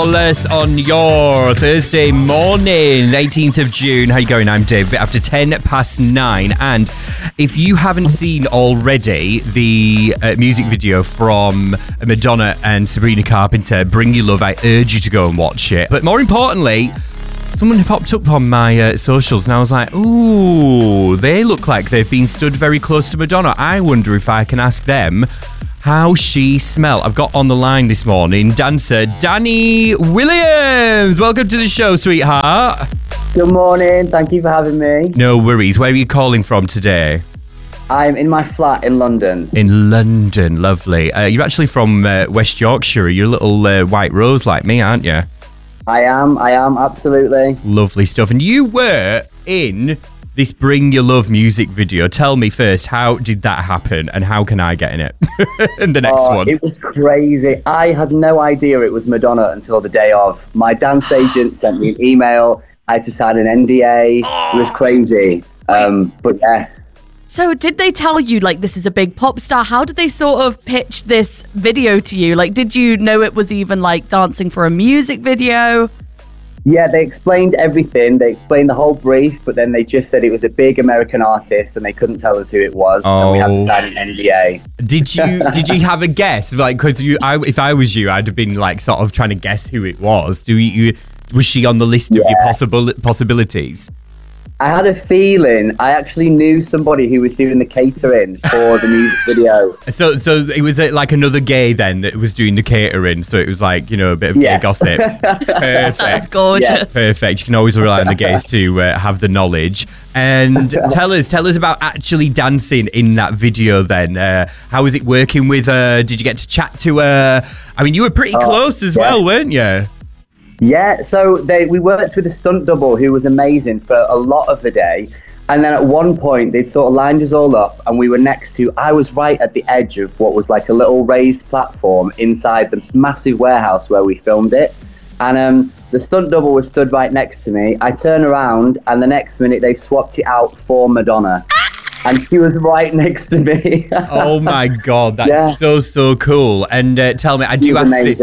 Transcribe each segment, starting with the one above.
Flawless on your Thursday morning, 18th of June. How you going? I'm Dave. After 9:10, and if you haven't seen already the music video from Madonna and Sabrina Carpenter, Bring Your Love, I urge you to go and watch it. But more importantly, someone popped up on my socials and I was like, ooh, they look like they've been stood very close to Madonna. I wonder if I can ask them how she smell. I've got on the line this morning dancer Danny Williams. Welcome to the show, sweetheart. Good morning. Thank you for having me. No worries. Where are you calling from today? I'm in my flat in London. In London. Lovely. You're actually from West Yorkshire. You're a little white rose like me, aren't you? I am, absolutely. Lovely stuff. And you were in this Bring Your Love music video. Tell me first, how did that happen and how can I get in it? And the next one. It was crazy. I had no idea it was Madonna until the day of. My dance agent sent me an email. I had to sign an NDA. It was crazy. But yeah. So did they tell you, like, this is a big pop star? How did they sort of pitch this video to you? Like, did you know it was even, like, dancing for a music video? Yeah, they explained everything. They explained the whole brief, but then they just said it was a big American artist and they couldn't tell us who it was. And we had to sign an NDA. Did you have a guess? Like, because if I was you, I'd have been, like, sort of trying to guess who it was. Was she on the list of your possibilities? I had a feeling. I actually knew somebody who was doing the catering for the music video. So it was like another gay then that was doing the catering. So it was like, you know, a bit of gay gossip. Perfect. That's gorgeous. Yeah. Perfect. You can always rely on the gays to have the knowledge. And tell us about actually dancing in that video then. How was it working with her? Did you get to chat to her? I mean, you were pretty close as well, weren't you? Yeah, so we worked with a stunt double who was amazing for a lot of the day. And then at one point, they'd sort of lined us all up and we were I was right at the edge of what was like a little raised platform inside this massive warehouse where we filmed it. And the stunt double was stood right next to me. I turn around and the next minute they swapped it out for Madonna. And she was right next to me. Oh my God, that's so cool. And tell me, I do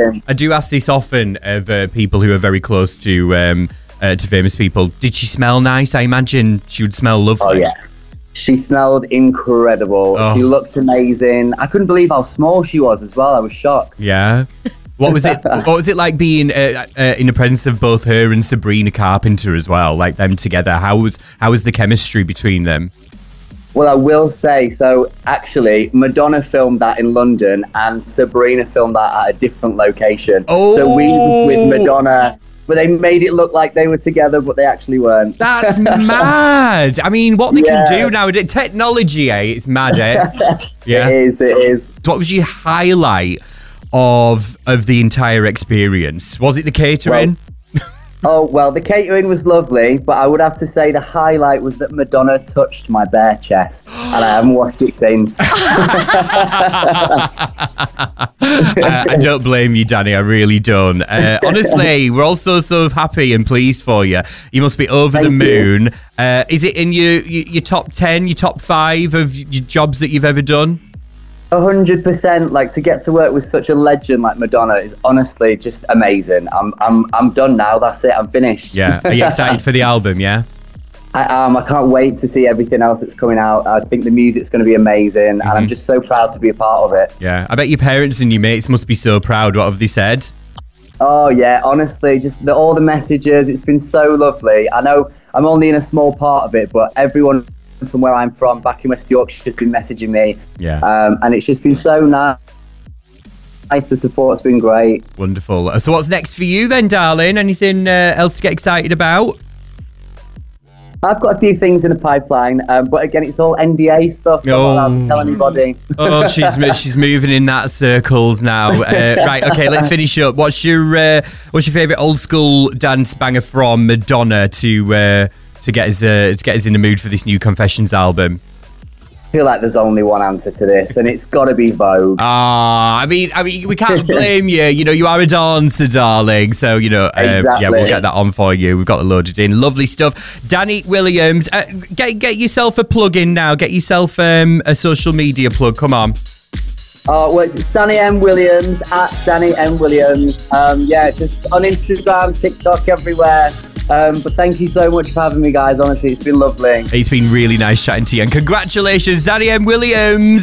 ask this often of people who are very close to famous people. Did she smell nice? I imagine she would smell lovely. Oh yeah, she smelled incredible. She looked amazing. I couldn't believe how small she was as well. I was shocked. Yeah. What was it like being in the presence of both her and Sabrina Carpenter as well, like them together? How was the chemistry between them? Well, I will say, so actually, Madonna filmed that in London and Sabrina filmed that at a different location. Oh. So we was with Madonna, but they made it look like they were together, but they actually weren't. That's mad. I mean, what they can do now, technology, it's mad, eh? Yeah. It is. What was your highlight of the entire experience? Was it the catering? Well, the catering was lovely, but I would have to say the highlight was that Madonna touched my bare chest, and I haven't washed it since. I don't blame you, Danny. I really don't. Honestly, we're all so happy and pleased for you. You must be over the moon. Is it in your top 10, your top 5 of your jobs that you've ever done? 100%. Like, to get to work with such a legend like Madonna is honestly just amazing. I'm done now. That's it. I'm finished. Yeah. Are you excited for the album? Yeah. I am. I can't wait to see everything else that's coming out. I think the music's going to be amazing, and I'm just so proud to be a part of it. Yeah. I bet your parents and your mates must be so proud. What have they said? Oh yeah, honestly, just all the messages. It's been so lovely. I know I'm only in a small part of it, but everyone from where I'm from, back in West Yorkshire, has been messaging me. Yeah. And it's just been so nice. The support's been great. Wonderful. So what's next for you then, darling? Anything else to get excited about? I've got a few things in the pipeline, but again, it's all NDA stuff. So I'm not allowed to tell anybody. Oh, she's moving in that circles now. Right, okay, let's finish up. What's your favourite old school dance banger from Madonna to get us in the mood for this new Confessions album? I feel like there's only one answer to this, and it's got to be Vogue. I mean, we can't blame you. You know, you are a dancer, darling. So, you know, exactly. Yeah, we'll get that on for you. We've got it loaded in. Lovely stuff. Danny Williams, get yourself a plug in now. Get yourself a social media plug. Come on. Well, it's Danny M. Williams, at Danny M. Williams. Yeah, just on Instagram, TikTok, everywhere. But thank you so much for having me, guys. Honestly, it's been lovely. It's been really nice chatting to you. And congratulations, Danny M. Williams.